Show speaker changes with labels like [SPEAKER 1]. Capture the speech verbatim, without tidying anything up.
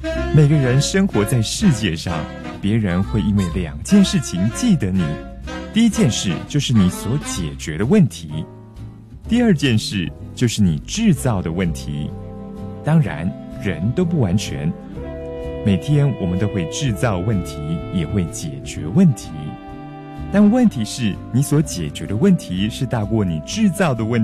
[SPEAKER 1] 每个人生活在世界上，别人会因为两件事情记得你。第一件事就是你所解决的问题，第二件事就是你制造的问题。当然，人都不完全，每天我们都会制造问题，也会解决问题。但问题是，你所解决的问题是大过你制造的问